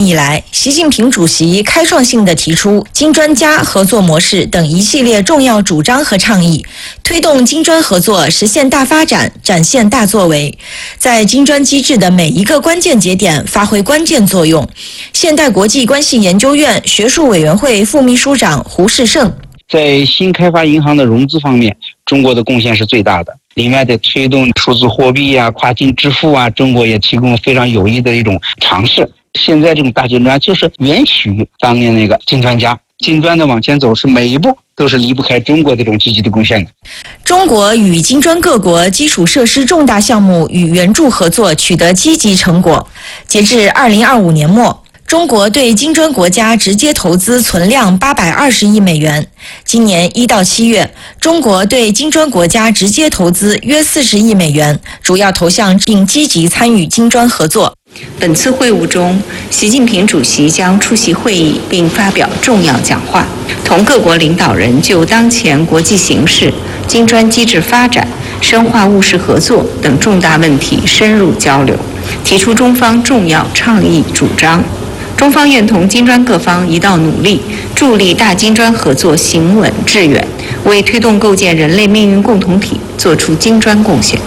以来，习近平主席开创性地提出金专家合作模式等一系列重要主张和倡议，推动金专合作实现大发展，展现大作为，在金专机制的每一个关键节点发挥关键作用。现代国际关系研究院学术委员会副秘书长胡世胜： 在新开发银行的融资方面，中国的贡献是最大的。另外，在推动数字货币啊、跨境支付啊，中国也提供非常有益的一种尝试。现在这种大金专就是源起于当年那个金专家，金专的往前走是每一步都是离不开中国这种积极的贡献的。 中国与金专各国基础设施重大项目与援助合作取得积极成果。截至2025年末，中国对金专国家直接投资存量820亿美元。今年1到7月，中国对金专国家直接投资约40亿美元，主要投向并积极参与金专合作。 本次会晤中，习近平主席将出席会议并发表重要讲话，同各国领导人就当前国际形势、金专机制发展、深化务实合作等重大问题深入交流，提出中方重要倡议主张。中方愿同金专各方一道努力，助力大金专合作行稳致远，为推动构建人类命运共同体作出金专贡献。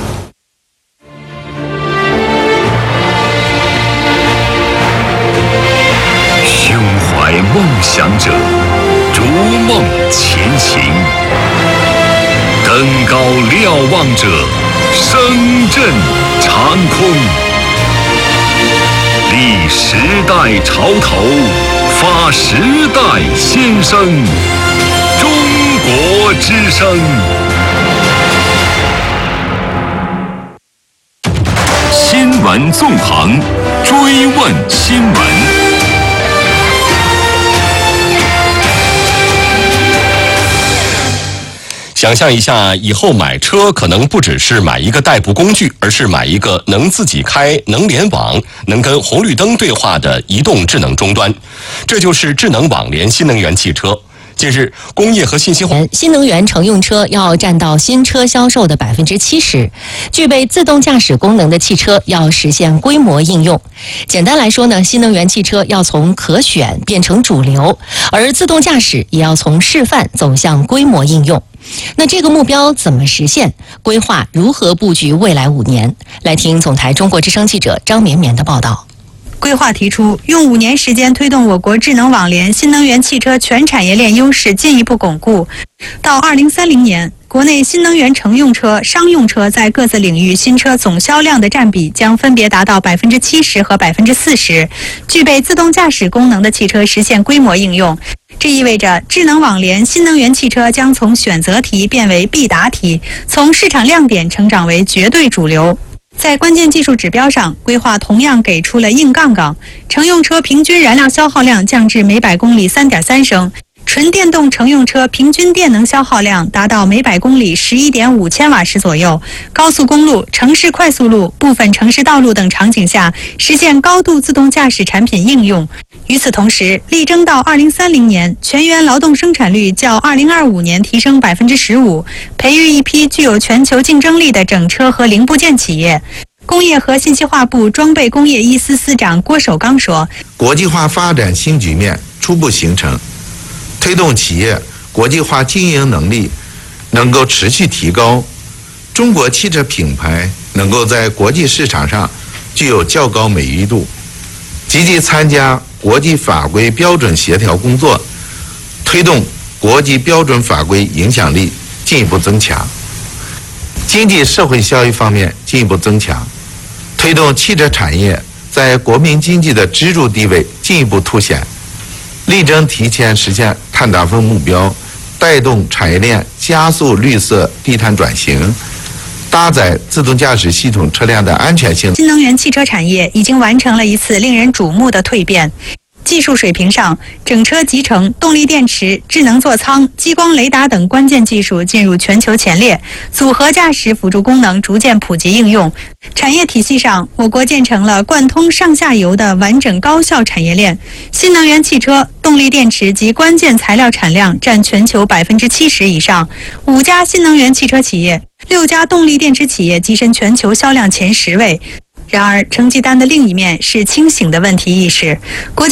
胸怀梦想者，逐梦前行；登高瞭望者，声震长空。立时代潮头，发时代先声。中国之声。新闻纵横，追问新闻。 想象一下，以后买车可能不只是买一个代步工具，而是买一个能自己开、能联网、能跟红绿灯对话的移动智能终端，这就是智能网联新能源汽车。近日，工业和信息化新能源乘用车要占到新车销售的70%，具备自动驾驶功能的汽车要实现规模应用。简单来说呢，新能源汽车要从可选变成主流，而自动驾驶也要从示范走向规模应用。那这个目标怎么实现？规划如何布局未来5年？来听总台中国之声记者张绵绵的报道。 规划提出，用5年时间推动我国智能网联新能源汽车全产业链优势进一步巩固。到2030年，国内新能源乘用车、商用车在各自领域新车总销量的占比将分别达到70%和40%，具备自动驾驶功能的汽车实现规模应用。这意味着智能网联新能源汽车将从选择题变为必答题，从市场亮点成长为绝对主流。在关键技术指标上，规划同样给出了硬杠杠，乘用车平均燃料消耗量降至每百公里3.3升，纯电动乘用车平均电能消耗量达到每百公里11.5千瓦时左右，高速公路、城市快速路、部分城市道路等场景下实现高度自动驾驶产品应用。与此同时，力争到2030年全员劳动生产率较2025年提升15%，培育一批具有全球竞争力的整车和零部件企业。工业和信息化部装备工业一司司长郭守刚说：“ 国际化发展新局面初步形成，推动企业国际化经营能力能够持续提高，中国汽车品牌能够在国际市场上具有较高美誉度，积极参加国际法规标准协调工作，推动国际标准法规影响力进一步增强。经济社会效益方面进一步增强，推动汽车产业在国民经济的支柱地位进一步凸显，力争提前实现碳达峰目标，带动产业链加速绿色低碳转型，搭载自动驾驶系统车辆的安全性。 新能源汽车产业已经完成了一次令人瞩目的蜕变。技术水平上，整车集成、动力电池、智能座舱、激光雷达等关键技术进入全球前列，组合驾驶辅助功能逐渐普及应用。产业体系上，我国建成了贯通上下游的完整高效产业链。新能源汽车、动力电池及关键材料产量占全球70%以上，5家新能源汽车企业、6家动力电池企业跻身全球销量前10位。然而，成绩单的另一面是清醒的问题意识。